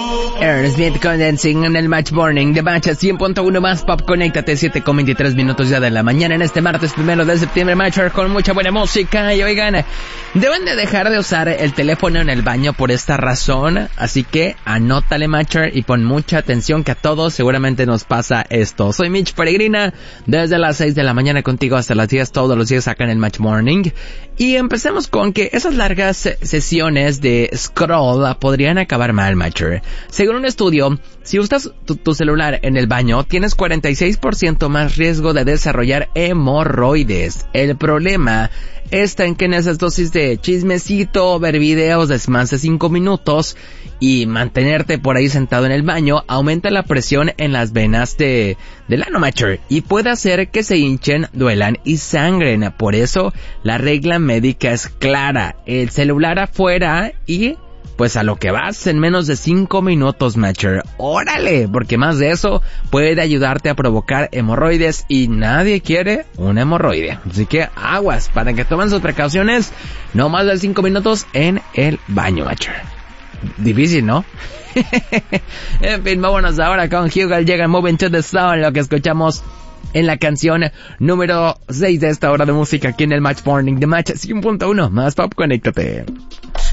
Aerosmith Condensing en el Match Morning de Match 100.1 más pop. Conéctate, 7:23 minutos ya de la mañana en este martes 1 de septiembre. Matcher con mucha buena música. Y oigan, deben de dejar de usar el teléfono en el baño por esta razón. Así que anótale, Matcher, y pon mucha atención, que a todos seguramente nos pasa esto. Soy Mitch Peregrina, desde las 6 de la mañana contigo hasta las 10 todos los días acá en el Match Morning. Y empecemos con que esas largas sesiones de scroll podrían acabar mal, Matcher. Según un estudio, si usas tu celular en el baño, tienes 46% más riesgo de desarrollar hemorroides. El problema está en que en esas dosis de chismecito, ver videos de más de 5 minutos y mantenerte por ahí sentado en el baño, aumenta la presión en las venas del ano, Matcher, y puede hacer que se hinchen, duelan y sangren. Por eso, la regla médica es clara: el celular afuera y pues a lo que vas en menos de 5 minutos, Matcher. ¡Órale! Porque más de eso puede ayudarte a provocar hemorroides y nadie quiere una hemorroide. Así que aguas, para que tomen sus precauciones, no más de 5 minutos en el baño, Matcher. Difícil, ¿no? En fin, vámonos ahora con Hugo. Llega Moving to the Sun, lo que escuchamos en la canción número 6 de esta hora de música aquí en el Match Morning de Match 100.1 más pop. Conéctate.